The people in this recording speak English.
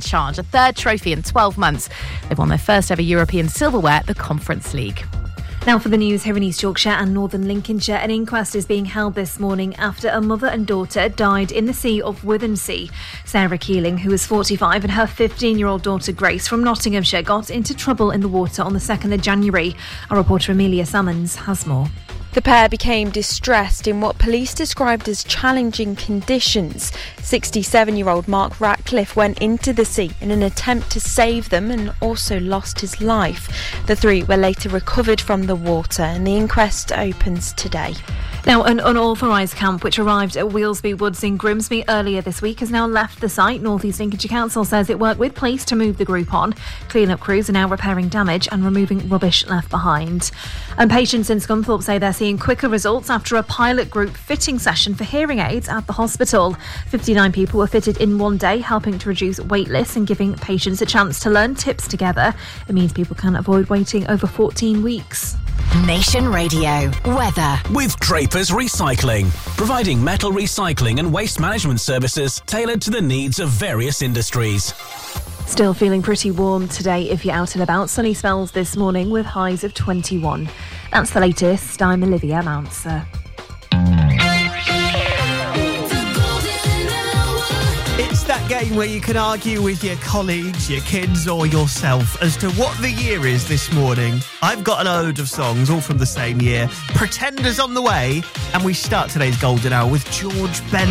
charge, a third trophy in 12 months. They've won their first ever European silverware at the Conference League. Now for the news here in East Yorkshire and Northern Lincolnshire. An inquest is being held this morning after a mother and daughter died in the sea of Withensea. Sarah Keeling, who was 45, and her 15-year-old daughter Grace from Nottinghamshire got into trouble in the water on the 2nd of January. Our reporter Amelia Salmons has more. The pair became distressed in what police described as challenging conditions. 67-year-old Mark Ratcliffe went into the sea in an attempt to save them and also lost his life. The three were later recovered from the water and the inquest opens today. Now, an unauthorised camp which arrived at Wheelsby Woods in Grimsby earlier this week has now left the site. North East Lincolnshire Council says it worked with police to move the group on. Clean-up crews are now repairing damage and removing rubbish left behind. And patients in Scunthorpe say they're seeing quicker results after a pilot group fitting session for hearing aids at the hospital. 59 people were fitted in one day, helping to reduce wait lists and giving patients a chance to learn tips together. It means people can avoid waiting over 14 weeks. Nation Radio weather with Drapers Recycling, providing metal recycling and waste management services tailored to the needs of various industries. Still feeling pretty warm today if you're out and about. Sunny spells this morning with highs of 21. That's the latest. I'm Olivia Mounser. It's that game where you can argue with your colleagues, your kids or yourself as to what the year is this morning. I've got a load of songs, all from the same year. Pretenders on the way, and we start today's Golden Hour with George Benson.